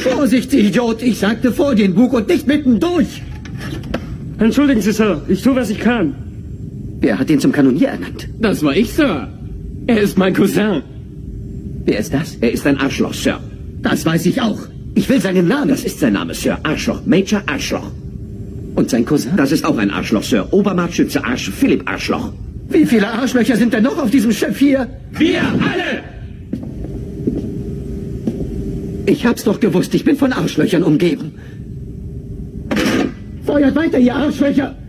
Vorsicht, Sie Idiot! Ich sagte vor den Bug und nicht mittendurch! Entschuldigen Sie, Sir. Ich tue, was ich kann. Wer hat ihn zum Kanonier ernannt? Das war ich, Sir. Er ist mein Cousin. Wer ist das? Er ist ein Arschloch, Sir. Das weiß ich auch. Ich will seinen Namen. Das ist sein Name, Sir. Arschloch. Major Arschloch. Und sein Cousin? Das ist auch ein Arschloch, Sir. Obermarktschütze Arsch. Philipp Arschloch. Wie viele Arschlöcher sind denn noch auf diesem Schiff hier? Wir alle! Ich hab's doch gewusst. Ich bin von Arschlöchern umgeben. Feuert weiter, ihr Arschlöcher!